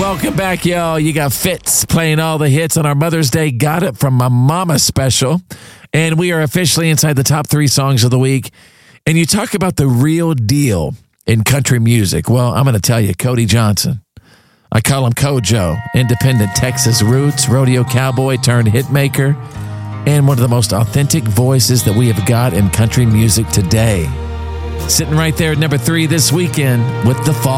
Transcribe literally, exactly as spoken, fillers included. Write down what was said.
Welcome back, y'all. You got Fitz playing all the hits on our Mother's Day Got It from My Mama special. And we are officially inside the top three songs of the week. And you talk about the real deal in country music. Well, I'm going to tell you, Cody Johnson. I call him Kojo, independent Texas roots, rodeo cowboy turned hitmaker, and one of the most authentic voices that we have got in country music today. Sitting right there at number three this weekend with The Fall.